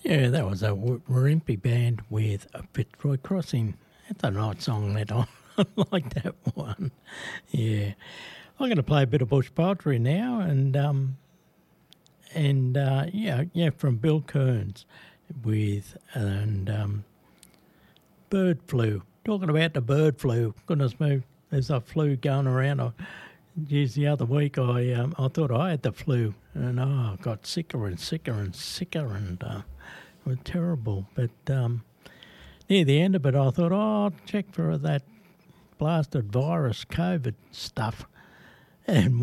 Yeah, that was a Warumpi band with a Fitzroy Crossing. That's a nice song, that I like that one. Yeah. I'm going to play a bit of bush poetry now, and from Bill Kearns with bird flu. Talking about the bird flu. Goodness me, there's a flu going around. Geez, the other week I thought I had the flu, and I got sicker and sicker and sicker, and it was terrible. But near the end of it, I thought, I'll check for that blasted virus, COVID stuff, and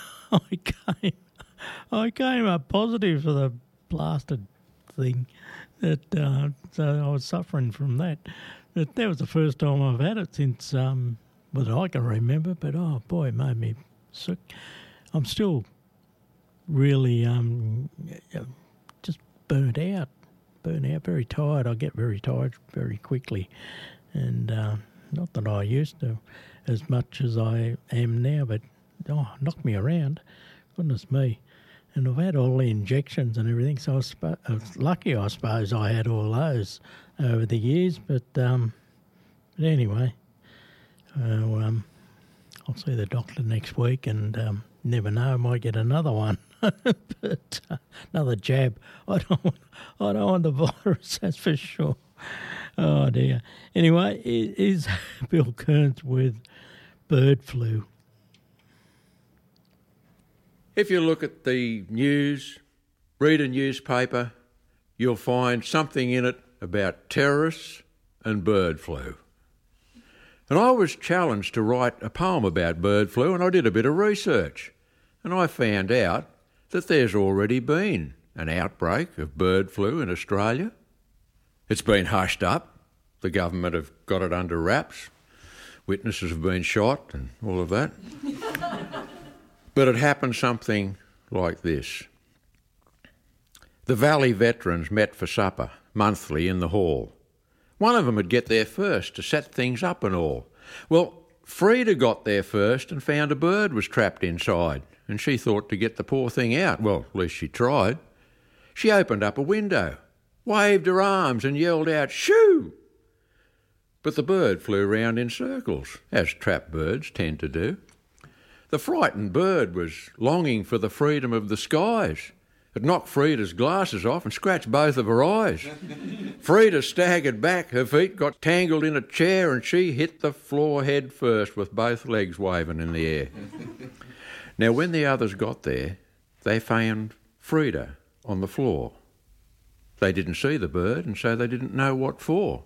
I came up positive for the blasted thing. So I was suffering from that. But that was the first time I've had it since that I can remember. But oh boy, it made me sick. I'm still really just burnt out, very tired. I get very tired very quickly, and not that I used to as much as I am now, but knocked me around. Goodness me. And I've had all the injections and everything, so I was lucky, I suppose, I had all those over the years. But anyway, I'll see the doctor next week, and never know, I might get another one. But another jab. I don't want the virus, that's for sure. Oh dear. Anyway, it is Bill Kearns with bird flu. If you look at the news, read a newspaper, you'll find something in it about terrorists and bird flu. And I was challenged to write a poem about bird flu, and I did a bit of research. And I found out that there's already been an outbreak of bird flu in Australia. It's been hushed up. The government have got it under wraps. Witnesses have been shot and all of that. But it happened something like this. The Valley veterans met for supper monthly in the hall. One of them would get there first to set things up and all. Well, Frida got there first and found a bird was trapped inside, and she thought to get the poor thing out. Well, at least she tried. She opened up a window, waved her arms and yelled out, "Shoo!" But the bird flew round in circles, as trapped birds tend to do. The frightened bird was longing for the freedom of the skies. It knocked Frida's glasses off and scratched both of her eyes. Frida staggered back, her feet got tangled in a chair, and she hit the floor head first with both legs waving in the air. Now, when the others got there, they found Frida on the floor. They didn't see the bird, and so they didn't know what for.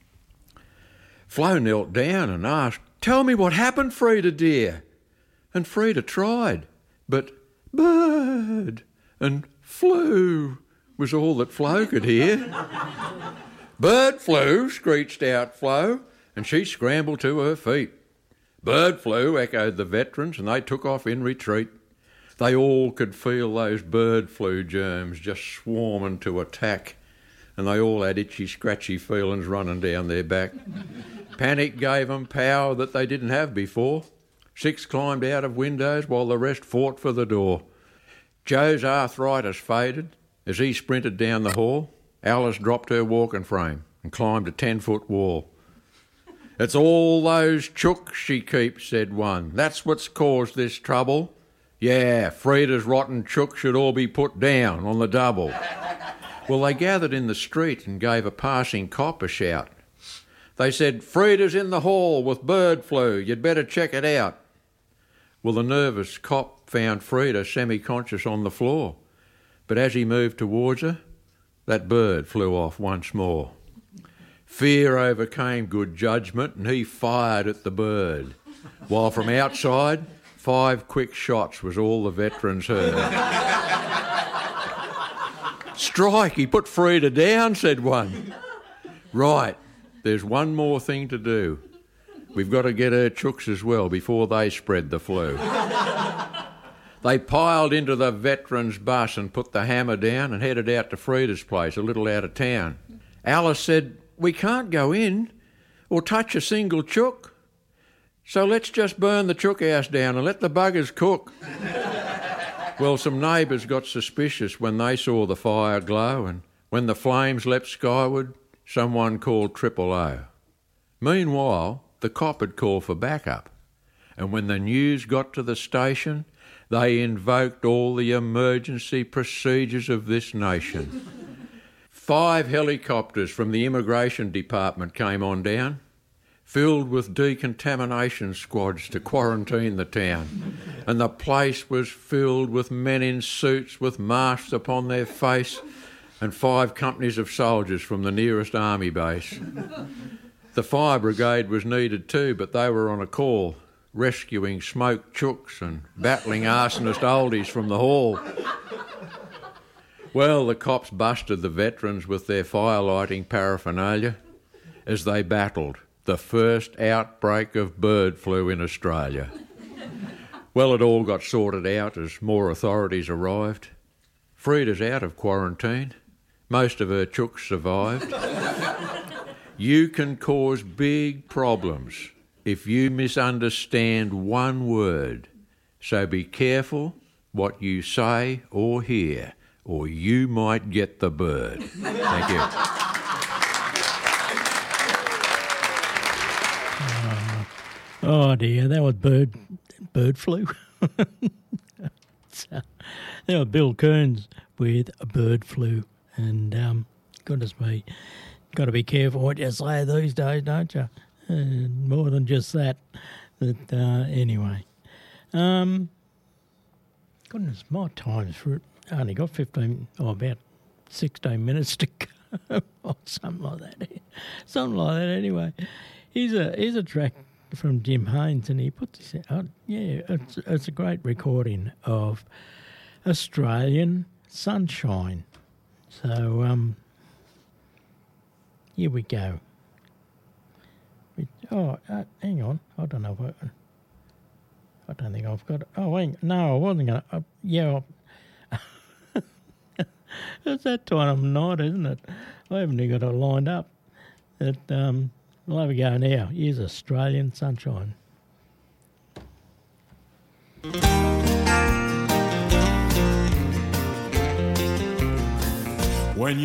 Flo knelt down and asked, "Tell me what happened, Frida dear." And Frida tried, but bird and flu was all that Flo could hear. "Bird flu," screeched out Flo, and she scrambled to her feet. "Bird flu," echoed the veterans, and they took off in retreat. They all could feel those bird flu germs just swarming to attack, and they all had itchy, scratchy feelings running down their back. Panic gave them power that they didn't have before. 6 climbed out of windows while the rest fought for the door. Joe's arthritis faded as he sprinted down the hall. Alice dropped her walking frame and climbed a 10-foot wall. "It's all those chooks she keeps," said one. "That's what's caused this trouble. Yeah, Frida's rotten chooks should all be put down on the double." Well, they gathered in the street and gave a passing cop a shout. They said, "Frida's in the hall with bird flu. You'd better check it out." Well, the nervous cop found Frida semi-conscious on the floor. But as he moved towards her, that bird flew off once more. Fear overcame good judgment, and he fired at the bird, while from outside, 5 quick shots was all the veterans heard. "Strike, he put Frida down," said one. "Right, there's one more thing to do. We've got to get her chooks as well before they spread the flu." They piled into the veterans' bus and put the hammer down and headed out to Frida's place, a little out of town. Alice said, "We can't go in or touch a single chook, so let's just burn the chook house down and let the buggers cook." Well, some neighbours got suspicious when they saw the fire glow, and When the flames leapt skyward, someone called Triple O. Meanwhile, the cop had called for backup, and when the news got to the station, they invoked all the emergency procedures of this nation. 5 helicopters from the Immigration Department came on down, filled with decontamination squads to quarantine the town, and the place was filled with men in suits with masks upon their face and 5 companies of soldiers from the nearest army base. The fire brigade was needed too, but they were on a call, rescuing smoked chooks and battling arsonist oldies from the hall. Well, the cops busted the veterans with their firelighting paraphernalia as they battled the first outbreak of bird flu in Australia. Well, it all got sorted out as more authorities arrived. Frida's out of quarantine. Most of her chooks survived. You can cause big problems if you misunderstand one word. So be careful what you say or hear, or you might get the bird. Thank you. Oh dear, that was bird flu. So, that was Bill Kearns with a bird flu. And goodness me, got to be careful what you say these days, don't you? More than just that. But anyway, goodness, my time's for only got 15 or about 16 minutes to go, or something like that. Something like that. Anyway, here's a track from Jim Haynes, and he puts this out. Yeah, it's a great recording of Australian Sunshine. So, here we go. Hang on. I don't know what... I don't think I've got... Oh, no, I wasn't going to... It's that time of night, isn't it? I haven't even got it lined up. We'll have a go now. Here's Australian Sunshine. When